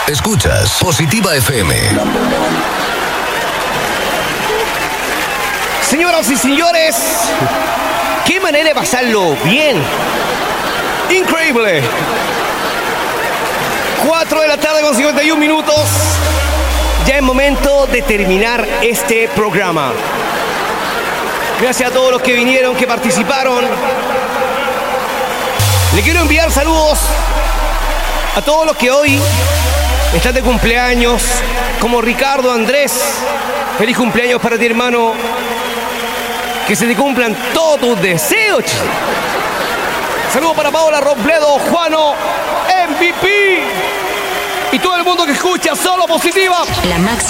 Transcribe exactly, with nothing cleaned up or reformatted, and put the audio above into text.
Escuchas Positiva F M. Señoras y señores, qué manera de pasarlo bien. Increíble. cuatro de la tarde con cincuenta y un minutos. Ya es momento de terminar este programa. Gracias a todos los que vinieron, que participaron. Le quiero enviar saludos a todos los que hoy están de cumpleaños, como Ricardo Andrés. Feliz cumpleaños para ti, hermano. Que se te cumplan todos tus deseos. Saludos para Paola Robledo, Juano, M V P y todo el mundo que escucha Solo Positiva. La máxima.